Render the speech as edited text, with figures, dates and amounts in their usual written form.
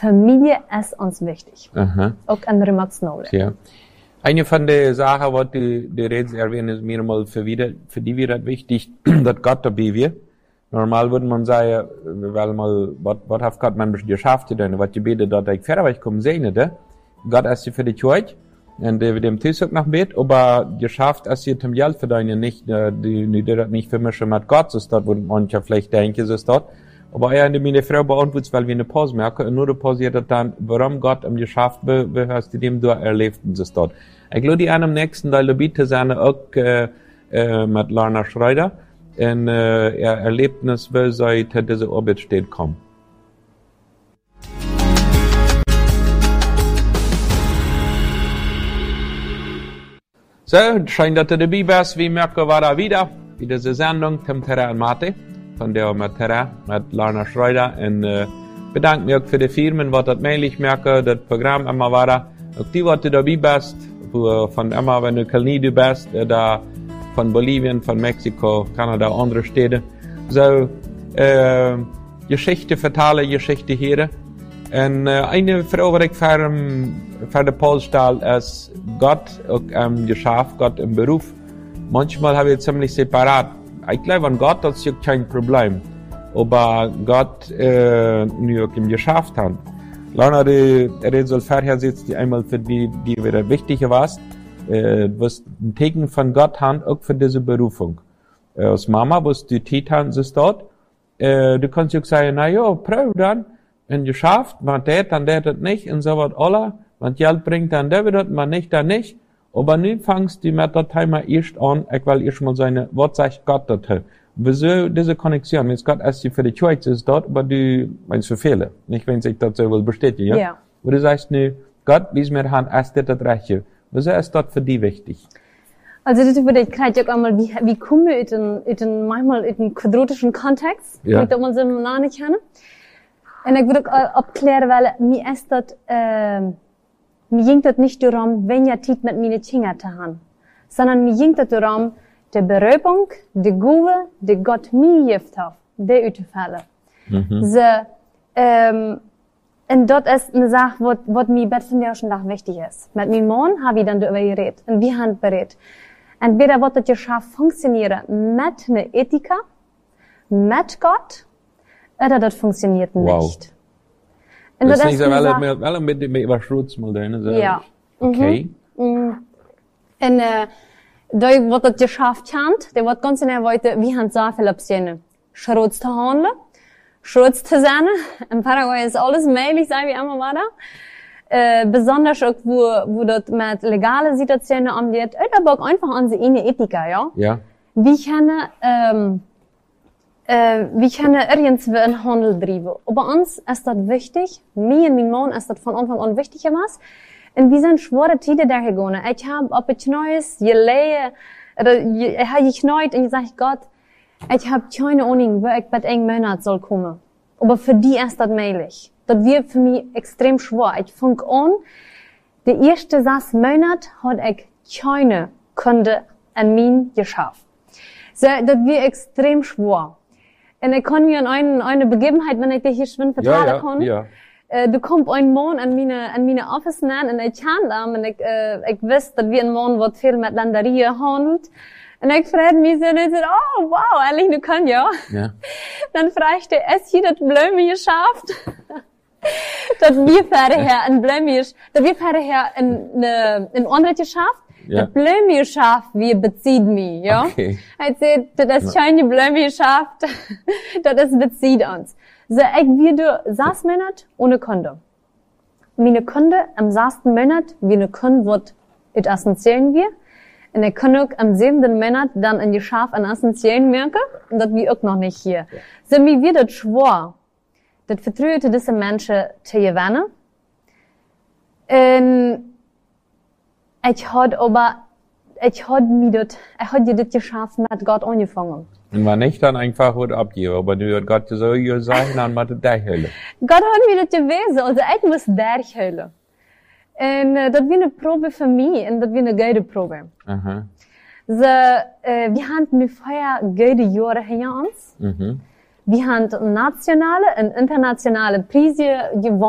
Familie ist uns wichtig. Aha. Auch andere Matsnolen. Ja. Eine von den Sachen, was die Reds erwähnen, ist mir mal für die wieder wichtig, dass Gott dabei wird. Normal würde man sagen, weil mal, was hat Gott man geschafft, denn was die Bete dort ich fertig kommen segnete. Gott ist für die Kirche. Und wir dem Tischuk nach Bet, aber geschafft ist hier zum Geld für deine nicht, die das nicht für mich mit Gott ist dort, wo manche vielleicht denken, ist dort. Aber ja, meine Frau beantwortet, weil wir eine Pause merken, und nur die passiert dann, warum Gott geschafft, hast du dem du erlebt, ist dort. Ich glaube, die am nächsten Teil der Bitte sind auch, mit Lana Schreider, und, ihr Erlebnis will seit diese Arbeit steht kommen. So, schön, dass du dabei bist. Wir merken, war da wieder diese Sendung, Tim Terra und Mate, von der mit Terra, mit Lana Schreider, und, bedanke mich auch für die Firmen, was das möglich merke, das Programm immer war da. Auch die, was du dabei bist, von immer, wenn du Kalnidu bist, da, von Bolivien, von Mexiko, Kanada, andere Städte. So, Geschichte vertalen, Geschichte hier. Und eine Frage, die ich für den Paul stelle, ist Gott auch geschafft, Gott im Beruf. Manchmal habe ich ziemlich separat. Ich glaube an Gott, das ist kein Problem. Aber Gott nur auch geschafft hat. Lana, die soll vorher sitzt, die einmal für die wieder wichtiger war, was ein Tegen von Gott haben, auch für diese Berufung. Als Mama, was die Titan ist dort, du kannst auch sagen, na ja, prüf dann, wenn geschafft, man dann das nicht, und so was alle, man Geld bringt, dann der wird man nicht, dann nicht. Aber nun fangst du mit der Timer erst an, ich will erst mal sagen, was sagt Gott dazu? Wieso diese Konnexion? Jetzt Gott erst für die Kirche ist dort, aber du meinst für viele. Nicht, wenn sich das so will bestätigen, ja? Wo du sagst, ne, Gott, wie es mir hand, erst das Rechte. Wieso ist das für die wichtig? Also, das würde ich gerade auch einmal, wie kommen wir in manchmal in den quadratischen Kontext, ja. Mit dem man so noch nicht kennen. Und ich würde auch abklären, weil mir ist das, mir ging das nicht darum, wenn ihr Zeit mit meine Kinder zu haben, sondern mir ging das darum, die Berührung, die Gabe, die Gott mir gegeben hat, die auszufällen. So, und das ist eine Sache, was mir bei von der schon Tag wichtig ist. Mit meinem Mann habe ich dann darüber geredet, und wir haben berät. Entweder wird das geschafft funktionieren mit einer Ethik, mit Gott, oder das funktioniert nicht. Wow. Und das ist nicht so, weil mit dem Überschrutsmodell, so. Ja. Okay. Und, da wird das geschafft haben, da wird ganz genau weiter, wir haben so viele Optionen. Schutz zu handeln, Schutz zu sein. In Paraguay ist alles möglich, sagen wir immer weiter. Besonders auch, wo das mit legalen Situationen angeht, oder auch einfach an die eine Ethik, ja? Ja. Wie können irgendwo einen Handel treiben? Und bei uns ist das wichtig. Mir und mein Mann ist das von Anfang an wichtig gemacht. Und wir sind schwere Zeiten da gegangen. Ich habe auf etwas Neues gelesen, oder ich habe geknallt und gesagt, Gott, ich habe keine Ahnung, wo ich bei einem Monat soll kommen. Aber für die ist das möglich. Das wird für mich extrem schwer. Ich fange an, der erste 6 Monate hat ich keine Kunde an mir geschafft. So, das wird extrem schwer. Und ich kann mir an eine Begebenheit, wenn ich dir hier schön vertellen kann. Ja. Du kommst ein Mann an meine Office nennen, und ich kann da, und ich wusste, dass wir ein Mann, was viel mit Landerie handelt. Und ich frage mich so, und ich so, oh, wow, ehrlich, du kannst ja. Dann fragte ich, ist hier das Blume geschafft? dass wir vorher ein Blume, dass wir vorher ein andere geschafft? Ja. Das Blume geschafft, wie bezieht mich, ja? Okay. Ich seh, das ist keine Blume geschafft, das bezieht uns. So, ich werde 6 Monate ohne Kunde. Meine Kunde am 6. Monat, wie eine Kunde wird, it essentiellen wir. Und ich kann auch am 7. Monat dann ein Geschäft an essentiellen merken, und das wir auch noch nicht hier. So, mir wird das schwer, das Vertrauen zu diesen Menschen zu gewinnen. Und ich hatte das geschafft mit Gott angefangen. Und war nicht dann einfach was abgeben, aber du hat Gott so gesagt, dann macht er durchhüllen. Gott hat mir das gewesen, also ich muss durchhüllen. Und das war eine Probe für mich, und das war eine gute Probe. Aha. So, wir haben nu vorher gute Jahre hinter uns. Wir haben nationale und internationale Preise gewonnen.